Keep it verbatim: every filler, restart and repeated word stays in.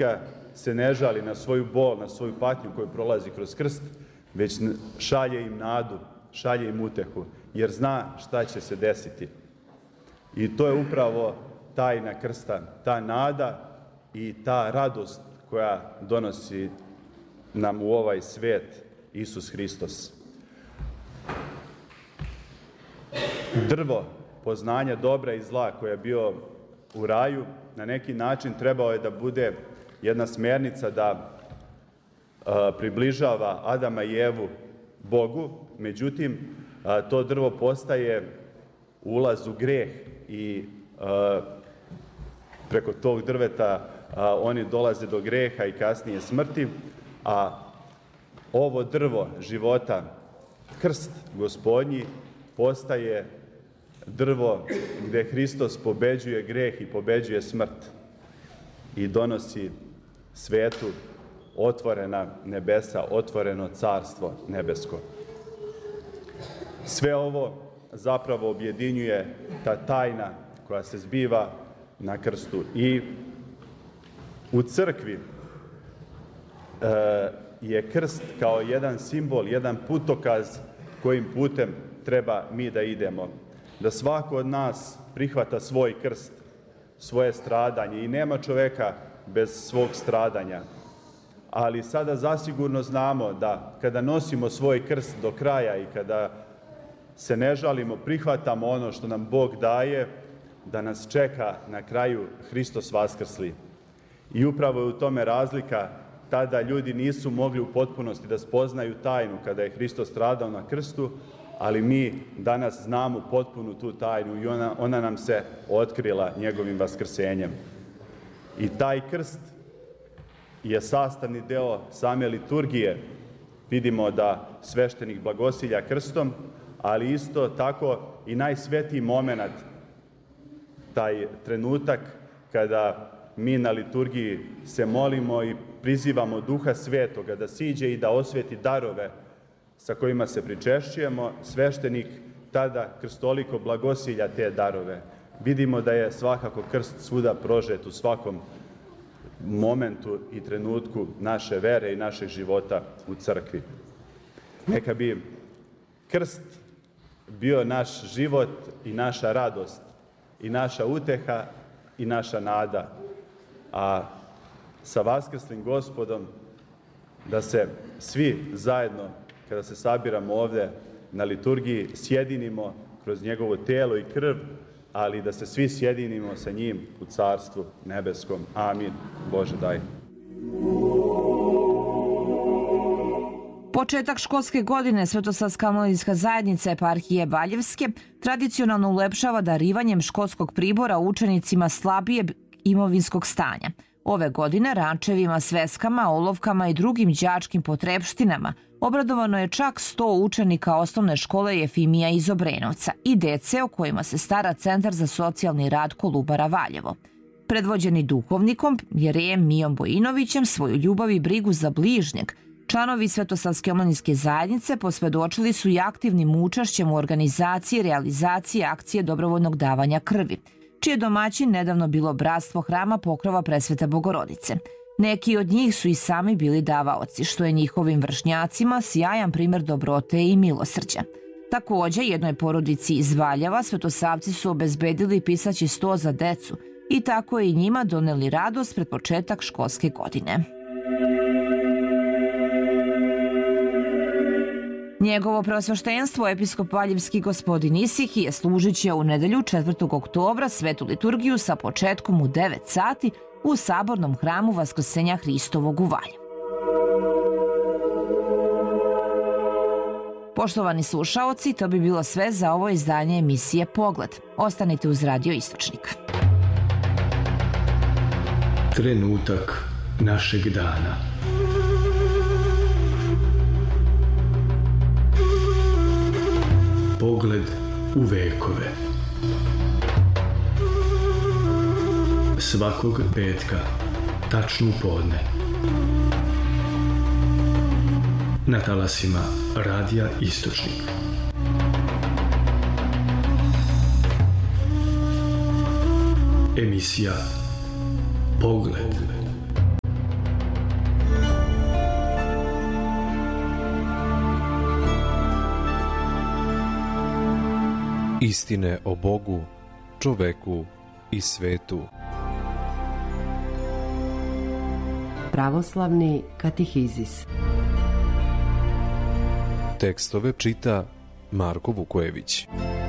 trenutka se ne žali na svoju bol, na svoju patnju koju prolazi kroz krst, već šalje im nadu, šalje im utehu, jer zna šta će se desiti. I to je upravo tajna krsta, ta nada i ta radost koja donosi nam u ovaj svet Isus Hristos. Drvo poznanja dobra i zla koje je bio u raju, na neki način trebao je da bude jedna smjernica da a, približava Adama i Evu Bogu, međutim, a, to drvo postaje ulaz u greh i a, preko tog drveta a, oni dolaze do greha i kasnije smrti, a ovo drvo života, krst Gospodnji, postaje drvo gde Hristos pobeđuje greh i pobeđuje smrt i donosi svetu otvorena nebesa, otvoreno carstvo nebesko. Sve ovo zapravo objedinjuje ta tajna koja se zbiva na krstu. I u crkvi e, je krst kao jedan simbol, jedan putokaz kojim putem treba mi da idemo. Da svako od nas prihvata svoj krst, svoje stradanje i nema čoveka bez svog stradanja. Ali sada zasigurno znamo da kada nosimo svoj krst do kraja i kada se ne žalimo, prihvatamo ono što nam Bog daje, da nas čeka na kraju Hristos vaskrsli. I upravo je u tome razlika. Tada ljudi nisu mogli u potpunosti da spoznaju tajnu kada je Hristos stradao na krstu, ali mi danas znamo potpunu tu tajnu i ona, ona nam se otkrila njegovim vaskrsenjem. I taj krst je sastavni deo same liturgije. Vidimo da sveštenik blagosilja krstom, ali isto tako i najsvetiji moment, taj trenutak kada mi na liturgiji se molimo i prizivamo Duha Svetoga da siđe i da osveti darove sa kojima se pričešćujemo, sveštenik tada krstoliko blagosilja te darove. Vidimo da je svakako krst svuda prožet u svakom momentu i trenutku naše vere i našeg života u crkvi. Neka bi krst bio naš život i naša radost i naša uteha i naša nada, a sa vaskrslim Gospodom da se svi zajedno, kada se sabiramo ovde na liturgiji, sjedinimo kroz njegovo telo i krv, ali da se svi sjedinimo sa njim u Carstvu nebeskom. Amin. Bože daj. Početak školske godine Svetosavska omladinska zajednica eparhije Valjevske tradicionalno ulepšava darivanjem školskog pribora učenicima slabijeg imovinskog stanja. Ove godine rančevima, sveskama, olovkama i drugim đačkim potrepštinama obradovano je čak sto učenika osnovne škole Jefimija iz Obrenovca i dece o kojima se stara Centar za socijalni rad Kolubara Valjevo. Predvođeni duhovnikom Jerejem Mijom Bojinovićem, svoju ljubav i brigu za bližnjeg, članovi Svetosavske omladinske zajednice posvedočili su i aktivnim učešćem u organizaciji i realizaciji akcije dobrovoljnog davanja krvi, čije domaćin nedavno bilo Bratstvo Hrama Pokrova Presvete Bogorodice. Neki od njih su i sami bili davaoci, što je njihovim vršnjacima sjajan primer dobrote i milosrđa. Takođe, jednoj porodici iz Valjeva svetosavci su obezbedili pisaći sto za decu i tako je i njima doneli radost pred početak školske godine. Njegovo preosveštenstvo, episkop Valjevski gospodin Isihije, služit će u nedelju četvrtog oktobra svetu liturgiju sa početkom u devet sati u Sabornom hramu Vaskrsenja Hristovog u Valjevu. Poštovani slušaoci, to bi bilo sve za ovo izdanje emisije Pogled. Ostanite uz Radio Istočnik. Trenutak našeg dana. Pogled u vekove. Svakog petka, tačno u podne. Na talasima Radija Istočnik. Emisija Pogled. Istine o Bogu, čoveku i svetu. Pravoslavni katehizis. Tekstove čita Marko Vukojević.